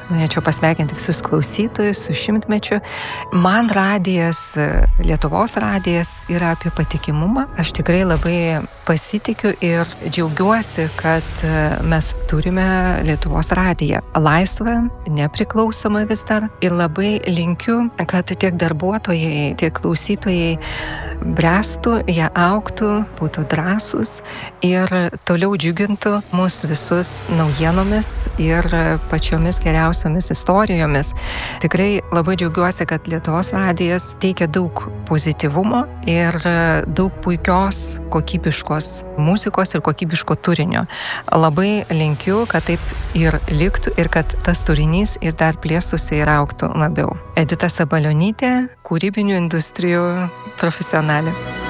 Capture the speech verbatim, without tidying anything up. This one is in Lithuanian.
norėčiau pasveikinti visus klausytojus su šimtmečiu. Man radijas, Lietuvos radijas yra apie patikimumą. Aš tikrai labai pasitikiu ir džiaugiuosi, kad mes turime Lietuvos radiją. Laisvą, nepriklausomą vis dar. Ir labai linkiu, kad tiek darbuotojai, tiek klausytojai bręstų, jie augtų, būtų drąsūs ir toliau džiugintų mus visus naujienomis ir pačiomis geriausiomis istorijomis. Tikrai labai džiaugiuosi, kad Lietuvos radijas teikia daug pozityvumo ir daug puikios, kokybiškos muzikos ir kokybiško turinio. Labai linkiu, kad taip ir liktų ir kad tas turinys jis dar plėstųsi ir augtų labiau. Edita Sabalionytė, kūrybinių industrijų profesionalė.